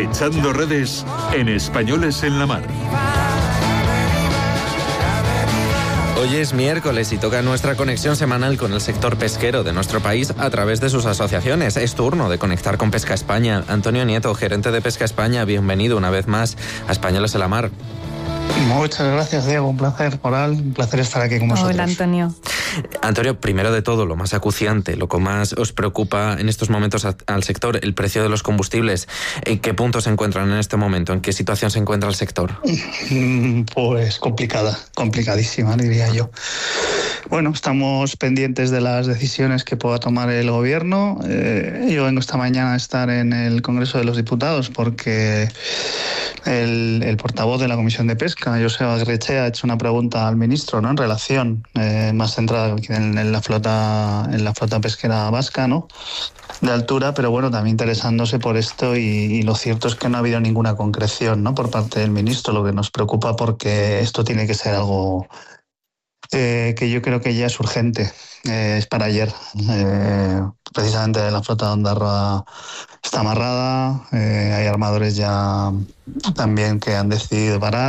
Echando redes en Españoles en la Mar. Hoy es miércoles y toca nuestra conexión semanal con el sector pesquero de nuestro país a través de sus asociaciones. Es turno de conectar con Pesca España. Antonio Nieto, gerente de Pesca España, bienvenido una vez más a Españoles en la Mar. Muchas gracias, Diego. Un placer, Coral. Un placer estar aquí con vosotros. Hola, Antonio. Antonio, primero de todo, lo más acuciante, lo que más os preocupa en estos momentos al sector, el precio de los combustibles. ¿En qué punto se encuentran en este momento? ¿En qué situación se encuentra el sector? Pues complicadísima, diría yo. Bueno, estamos pendientes de las decisiones que pueda tomar el gobierno. Yo vengo esta mañana a estar en el Congreso de los Diputados porque el portavoz de la Comisión de Pesca, Joseba Aguirrechea, ha hecho una pregunta al ministro, ¿no?, en relación más centrada en la flota pesquera vasca, ¿no?, de altura, pero bueno, también interesándose por esto y lo cierto es que no ha habido ninguna concreción, ¿no?, por parte del ministro, lo que nos preocupa porque esto tiene que ser algo que yo creo que ya es urgente, es para ayer. Precisamente la flota de Ondarroa está amarrada, hay armadores ya también que han decidido parar.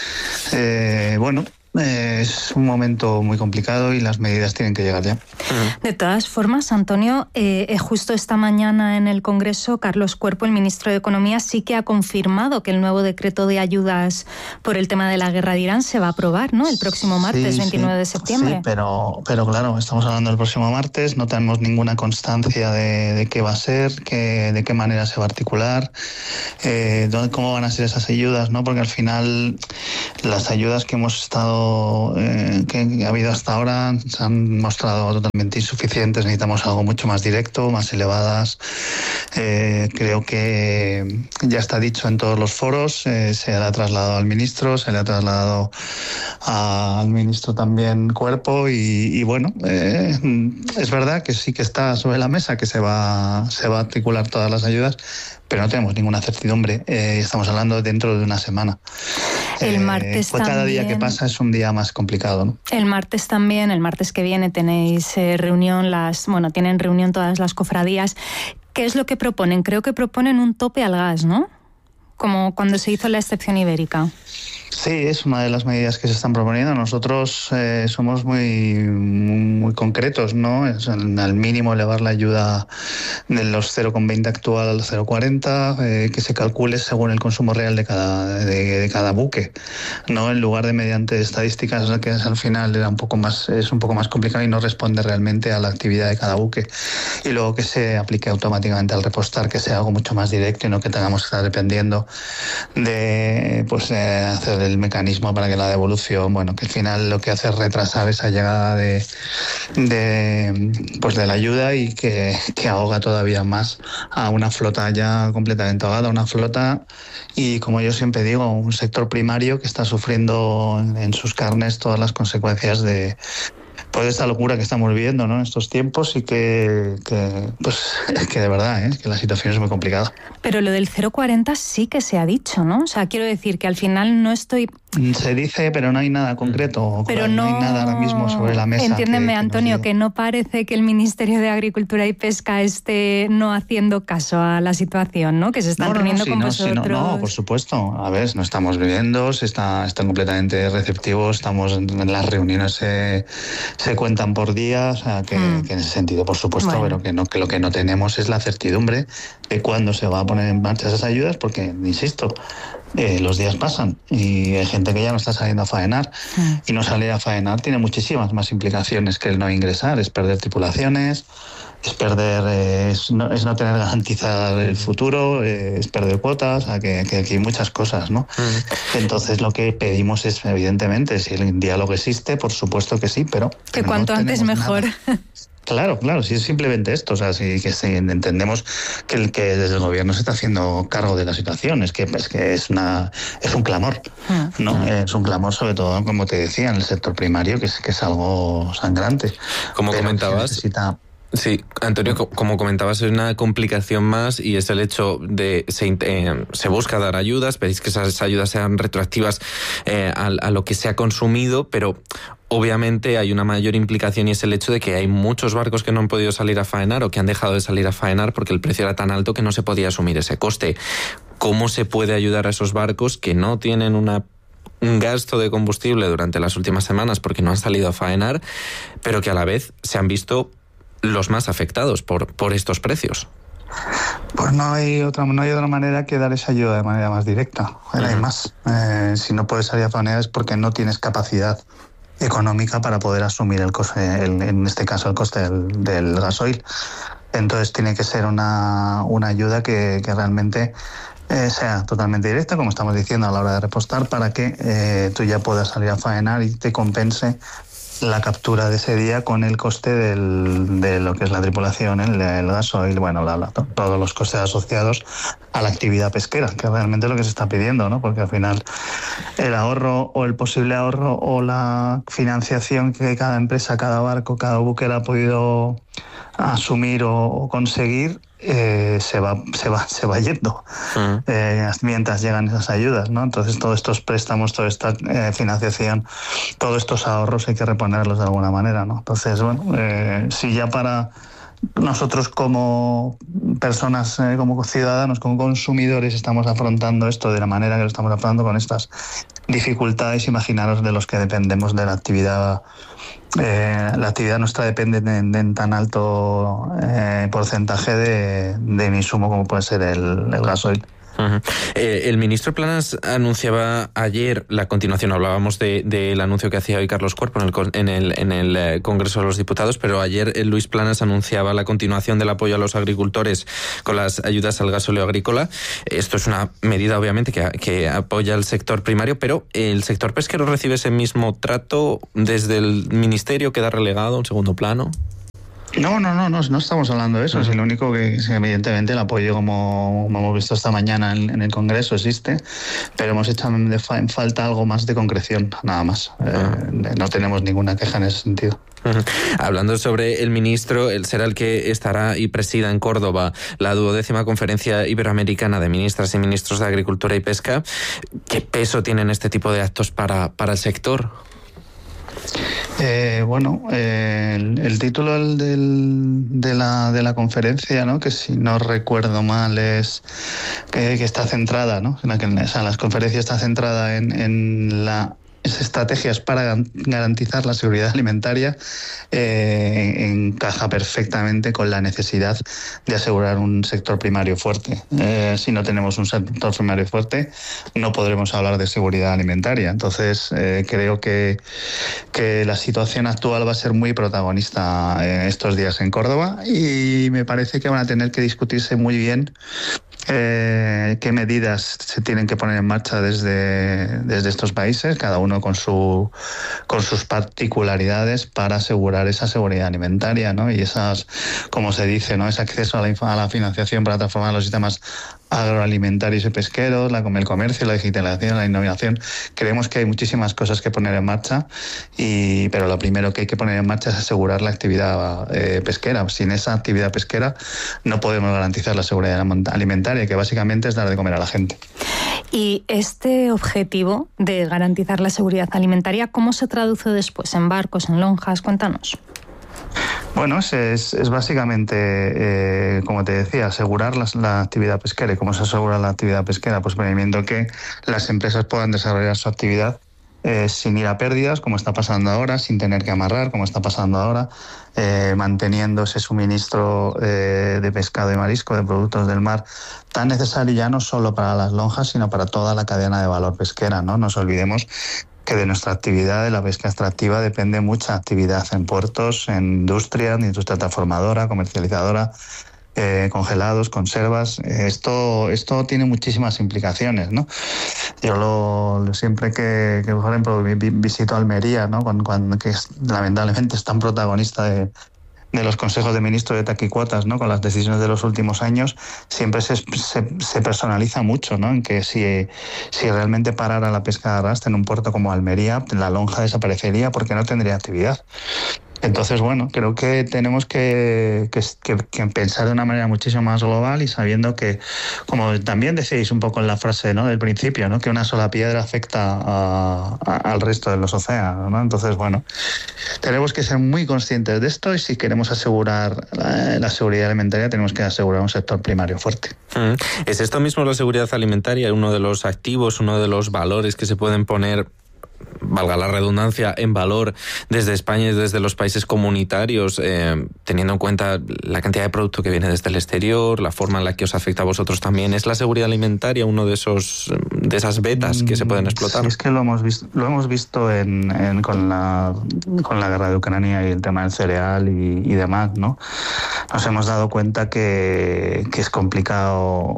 Es un momento muy complicado y las medidas tienen que llegar ya. De todas formas, Antonio, justo esta mañana en el Congreso, Carlos Cuerpo, el ministro de Economía, sí que ha confirmado que el nuevo decreto de ayudas por el tema de la guerra de Irán se va a aprobar, ¿no?, el próximo martes, 29 de septiembre. Sí, pero claro, estamos hablando del próximo martes, no tenemos ninguna constancia de qué va a ser, de qué manera se va a articular, cómo van a ser esas ayudas, ¿no?, porque al final las ayudas que hemos estado que ha habido hasta ahora se han mostrado totalmente insuficientes. Necesitamos algo mucho más directo, más elevadas. Creo que ya está dicho en todos los foros, se le ha trasladado al ministro, se le ha trasladado al ministro también Cuerpo y bueno, es verdad que sí que está sobre la mesa, que se va a articular todas las ayudas, pero no tenemos ninguna certidumbre. Estamos hablando dentro de una semana. El martes pues cada también, día que pasa es un día más complicado, ¿no? El martes que viene tenéis tienen reunión todas las cofradías. ¿Qué es lo que proponen? Creo que proponen un tope al gas, ¿no?, como cuando se hizo la excepción ibérica. Sí, es una de las medidas que se están proponiendo. Nosotros somos muy concretos, ¿no? Es al mínimo elevar la ayuda de los 0,20 actual al 0,40, que se calcule según el consumo real de cada buque, ¿no? En lugar de mediante estadísticas, que al final es un poco más complicado y no responde realmente a la actividad de cada buque. Y luego que se aplique automáticamente al repostar, que sea algo mucho más directo y no que tengamos que estar dependiendo de hacer el mecanismo para que la devolución, que al final lo que hace es retrasar esa llegada de la ayuda y que ahoga todavía más a una flota ya completamente ahogada, una flota y, como yo siempre digo, un sector primario que está sufriendo en sus carnes todas las consecuencias de esta locura que estamos viviendo, ¿no?, en estos tiempos y que de verdad, que la situación es muy complicada. Pero lo del 0,40 sí que se ha dicho, ¿no? O sea, quiero decir que al final no estoy... Se dice, pero no hay nada concreto. Pero no hay nada ahora mismo sobre la mesa. Entiéndeme, Antonio, que no parece que el Ministerio de Agricultura y Pesca esté no haciendo caso a la situación, ¿no? Que se están reuniendo con vosotros. No, por supuesto. A ver, no estamos viviendo, están completamente receptivos, estamos en las reuniones, se cuentan por día, o sea, que en ese sentido, por supuesto, bueno, pero que lo que no tenemos es la certidumbre de cuándo se va a poner en marcha esas ayudas, porque, insisto, los días pasan y hay gente que ya no está saliendo a faenar y no salir a faenar tiene muchísimas más implicaciones que el no ingresar, es perder tripulaciones, es no tener garantizado el futuro, es perder cuotas, o sea, que hay muchas cosas, ¿no? Entonces lo que pedimos es, evidentemente, si el diálogo existe, por supuesto que sí, pero que cuanto antes mejor. Claro, si es simplemente esto, o sea, entendemos que desde el gobierno se está haciendo cargo de la situación, es que es un clamor, ¿no? Es un clamor, sobre todo, como te decía, en el sector primario, que es algo sangrante. Como comentabas. Sí, Antonio, como comentabas, hay una complicación más y es el hecho de se busca dar ayudas, pedís que esas ayudas sean retroactivas a lo que se ha consumido, pero obviamente hay una mayor implicación y es el hecho de que hay muchos barcos que no han podido salir a faenar o que han dejado de salir a faenar porque el precio era tan alto que no se podía asumir ese coste. cómo se puede ayudar a esos barcos que no tienen un gasto de combustible durante las últimas semanas porque no han salido a faenar, pero que a la vez se han visto los más afectados por estos precios. Pues no hay otra manera que dar esa ayuda de manera más directa. No hay más. Si no puedes salir a faenar es porque no tienes capacidad económica para poder asumir el coste, en este caso el coste del gasoil. Entonces tiene que ser una ayuda que realmente sea totalmente directa, como estamos diciendo a la hora de repostar, para que tú ya puedas salir a faenar y te compense la captura de ese día con el coste de lo que es la tripulación, el gasoil, bueno, todos los costes asociados a la actividad pesquera, que realmente es lo que se está pidiendo, ¿no? Porque al final el ahorro o el posible ahorro o la financiación que cada empresa, cada barco, cada buque ha podido asumir o conseguir se va yendo mientras llegan esas ayudas, ¿no? Entonces todos estos préstamos, toda esta financiación, todos estos ahorros hay que reponerlos de alguna manera, ¿no? Entonces, bueno, si ya para nosotros como personas, como ciudadanos, como consumidores estamos afrontando esto de la manera que lo estamos afrontando con estas dificultades, imaginaros de los que dependemos de la actividad. La actividad nuestra depende en tan alto porcentaje de insumo como puede ser el gasoil. El ministro Planas anunciaba ayer la continuación, hablábamos del anuncio que hacía hoy Carlos Cuerpo en el Congreso de los Diputados, pero ayer Luis Planas anunciaba la continuación del apoyo a los agricultores con las ayudas al gasóleo agrícola. Esto es una medida obviamente que apoya al sector primario, pero ¿el sector pesquero recibe ese mismo trato desde el ministerio? ¿Queda relegado a un segundo plano? No estamos hablando de eso. Es lo único que evidentemente el apoyo, como hemos visto esta mañana en el Congreso, existe, pero hemos hecho en falta algo más de concreción, nada más. No tenemos ninguna queja en ese sentido. Hablando sobre el ministro, él será el que estará y presida en Córdoba la 12ª Conferencia Iberoamericana de Ministras y Ministros de Agricultura y Pesca. ¿Qué peso tienen este tipo de actos para el sector? El título de la conferencia, ¿no? Que si no recuerdo mal es que está centrada, ¿no? Las conferencias está centrada en las estrategias para garantizar la seguridad alimentaria, encaja perfectamente con la necesidad de asegurar un sector primario fuerte. Si no tenemos un sector primario fuerte, no podremos hablar de seguridad alimentaria. Entonces, creo que la situación actual va a ser muy protagonista estos días en Córdoba y me parece que van a tener que discutirse muy bien qué medidas se tienen que poner en marcha desde estos países, cada uno con sus particularidades, para asegurar esa seguridad alimentaria, ¿no? Y esas, como se dice, ¿no? Ese acceso a la financiación para transformar los sistemas agroalimentarios y pesqueros, el comercio, la digitalización, la innovación. Creemos que hay muchísimas cosas que poner en marcha, pero lo primero que hay que poner en marcha es asegurar la actividad pesquera. Sin esa actividad pesquera no podemos garantizar la seguridad alimentaria, que básicamente es dar de comer a la gente. Y este objetivo de garantizar la seguridad alimentaria, ¿cómo se traduce después en barcos, en lonjas? Cuéntanos. Bueno, es básicamente, como te decía, asegurar la actividad pesquera. ¿Y cómo se asegura la actividad pesquera? Pues permitiendo que las empresas puedan desarrollar su actividad sin ir a pérdidas, como está pasando ahora, sin tener que amarrar, como está pasando ahora, manteniendo ese suministro de pescado y marisco, de productos del mar, tan necesario ya no solo para las lonjas, sino para toda la cadena de valor pesquera, ¿no? Nos olvidemos que de nuestra actividad, de la pesca extractiva, depende mucha actividad en puertos, en industria transformadora, comercializadora, congelados, conservas. Esto tiene muchísimas implicaciones, ¿no? Yo siempre que por ejemplo visito Almería, ¿no? Que lamentablemente es tan protagonista de los consejos de ministros de taquicuotas, ¿no? Con las decisiones de los últimos años, siempre se personaliza mucho, ¿no? En que si realmente parara la pesca de arrastre en un puerto como Almería, la lonja desaparecería porque no tendría actividad. Entonces, bueno, creo que tenemos que pensar de una manera muchísimo más global y sabiendo que, como también decíais un poco en la frase, ¿no?, del principio, ¿no?, que una sola piedra afecta al resto de los océanos, ¿no? Entonces, bueno, tenemos que ser muy conscientes de esto y si queremos asegurar la seguridad alimentaria tenemos que asegurar un sector primario fuerte. ¿Es esto mismo la seguridad alimentaria, uno de los activos, uno de los valores que se pueden poner, valga la redundancia, en valor desde España y desde los países comunitarios, teniendo en cuenta la cantidad de producto que viene desde el exterior, la forma en la que os afecta a vosotros también? ¿Es la seguridad alimentaria uno de esas vetas que se pueden explotar? Sí, es que lo hemos visto con la guerra de Ucrania y el tema del cereal y demás, ¿no? Nos hemos dado cuenta que es complicado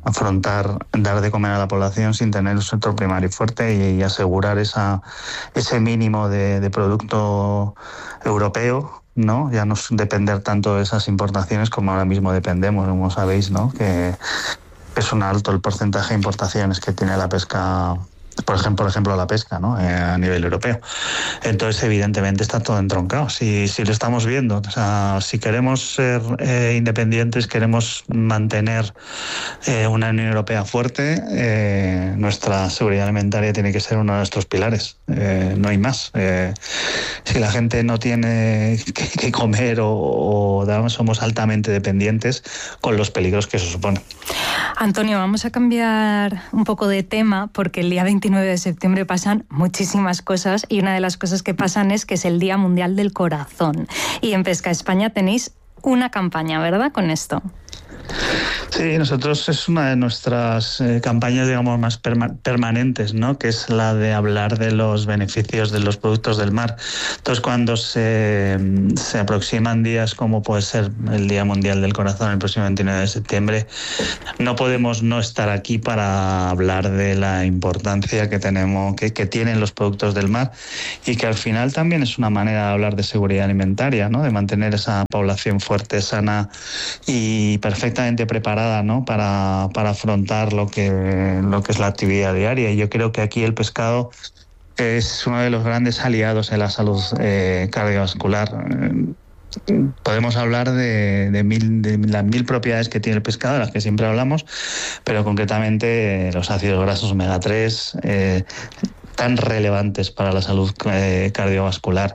dar de comer a la población sin tener un sector primario fuerte y asegurar ese mínimo de producto europeo, ¿no? Ya no depender tanto de esas importaciones como ahora mismo dependemos, como sabéis, ¿no?, que es un alto el porcentaje de importaciones que tiene la pesca, por ejemplo la pesca, ¿no?, a nivel europeo. Entonces, evidentemente está todo entroncado. Si lo estamos viendo, o sea, si queremos ser independientes, queremos mantener una Unión Europea fuerte, nuestra seguridad alimentaria tiene que ser uno de nuestros pilares. No hay más. Si la gente no tiene que comer o somos altamente dependientes con los peligros que eso supone. Antonio, vamos a cambiar un poco de tema porque el día 29 de septiembre pasan muchísimas cosas y una de las cosas que pasan es que es el Día Mundial del Corazón. Y en Pesca España tenéis una campaña, ¿verdad?, con esto. Sí, nosotros es una de nuestras campañas, digamos, más permanentes, ¿no?, que es la de hablar de los beneficios de los productos del mar. Entonces, cuando se aproximan días como puede ser el Día Mundial del Corazón el próximo 29 de septiembre, no podemos no estar aquí para hablar de la importancia que tienen los productos del mar y que al final también es una manera de hablar de seguridad alimentaria, ¿no?, de mantener esa población fuerte, sana y perfectamente preparada, ¿no?, para afrontar lo que es la actividad diaria. Y yo creo que aquí el pescado es uno de los grandes aliados en la salud cardiovascular. Podemos hablar de las 1000 propiedades que tiene el pescado, de las que siempre hablamos, pero concretamente los ácidos grasos omega 3, tan relevantes para la salud cardiovascular,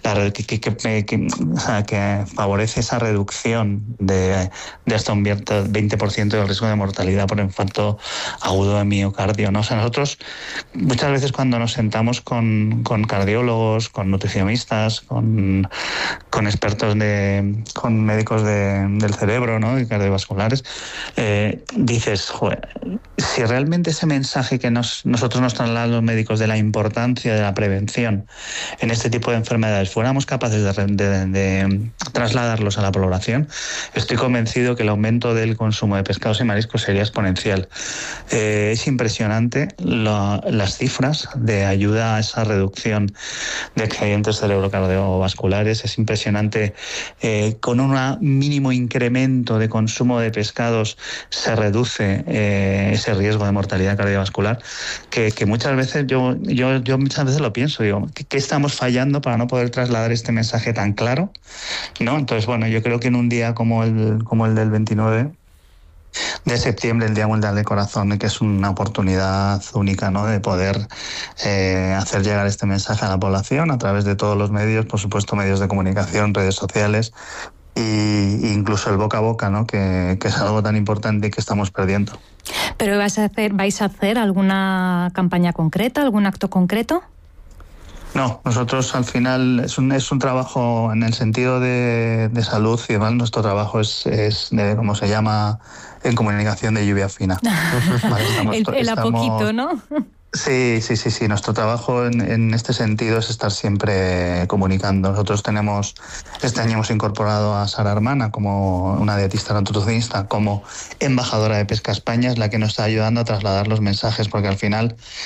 que favorece esa reducción de hasta un 20% del riesgo de mortalidad por infarto agudo de miocardio, ¿no? O sea, nosotros muchas veces cuando nos sentamos con cardiólogos, con nutricionistas, con expertos con médicos del cerebro, ¿no?, y cardiovasculares, dices, joder, si realmente ese mensaje que nosotros nos trasladan los médicos de la importancia de la prevención en este tipo de enfermedades fuéramos capaces de trasladarlos a la población, estoy convencido que el aumento del consumo de pescados y mariscos sería exponencial. Es impresionante las cifras de ayuda a esa reducción de accidentes cerebrocardiovasculares. Es impresionante, con un mínimo incremento de consumo de pescados se reduce ese riesgo de mortalidad cardiovascular, que muchas veces yo muchas veces lo pienso, digo, ¿qué estamos fallando para no poder trasladar este mensaje tan claro?, ¿no? Entonces, bueno, yo creo que en un día como el del 29 de septiembre, el Día Mundial del Corazón, que es una oportunidad única, ¿no?, de poder hacer llegar este mensaje a la población a través de todos los medios, por supuesto medios de comunicación, redes sociales e incluso el boca a boca, ¿no?, que es algo tan importante y que estamos perdiendo. ¿Pero vais a hacer alguna campaña concreta, algún acto concreto? No, nosotros al final es un trabajo en el sentido de salud y demás. Nuestro trabajo es de, como se llama en comunicación, de lluvia fina. Vale, el a poquito, ¿no? Sí. Nuestro trabajo en este sentido es estar siempre comunicando. Nosotros este año hemos incorporado a Sara Hermana como una dietista nutricionista, como embajadora de Pesca España, es la que nos está ayudando a trasladar los mensajes, porque al final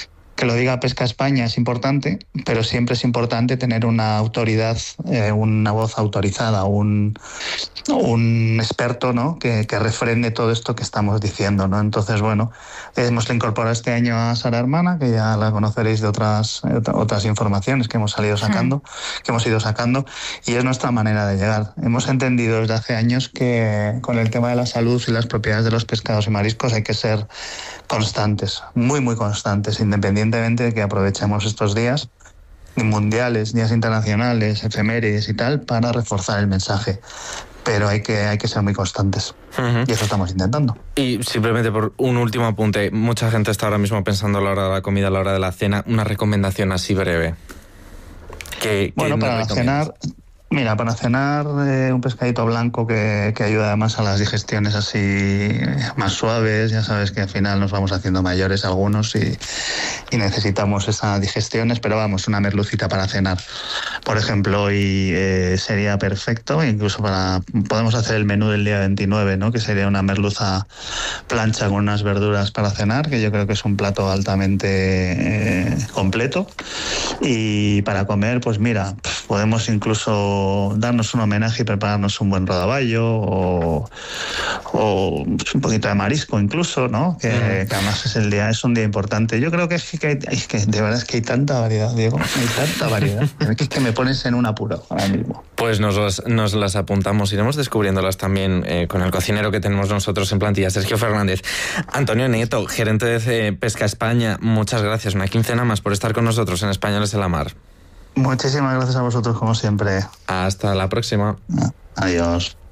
que lo diga Pesca España es importante, pero siempre es importante tener una autoridad, una voz autorizada, un experto, ¿no? que refrende todo esto que estamos diciendo, ¿no? Entonces, bueno, hemos incorporado este año a Sara Hermana, que ya la conoceréis de otras informaciones que hemos ido sacando, y es nuestra manera de llegar. Hemos entendido desde hace años que con el tema de la salud y las propiedades de los pescados y mariscos hay que ser constantes, muy, muy constantes, independientemente de que aprovechemos estos días mundiales, días internacionales, efemérides y tal, para reforzar el mensaje. Pero hay que ser muy constantes. Y eso estamos intentando. Y simplemente por un último apunte, mucha gente está ahora mismo pensando a la hora de la comida, a la hora de la cena, una recomendación así breve. Bueno, para cenar... Mira, para cenar un pescadito blanco que ayuda además a las digestiones así más suaves. Ya sabes que al final nos vamos haciendo mayores algunos y necesitamos esas digestiones, pero vamos, una merlucita para cenar, por ejemplo, hoy sería perfecto. Incluso podemos hacer el menú del día 29, ¿no? Que sería una merluza plancha con unas verduras para cenar, que yo creo que es un plato altamente completo. Y para comer, pues mira, podemos incluso darnos un homenaje y prepararnos un buen rodaballo o un poquito de marisco incluso, ¿no? Que además es un día importante. Yo creo que de verdad es que hay tanta variedad, Diego, hay tanta variedad. Es que me pones en un apuro ahora mismo. Pues nos las apuntamos, iremos descubriéndolas también con el cocinero que tenemos nosotros en plantilla, Sergio Fernández. Antonio Nieto, gerente de Pesca España, muchas gracias. Una quincena más por estar con nosotros en Españoles en la Mar. Muchísimas gracias a vosotros, como siempre. Hasta la próxima. Adiós.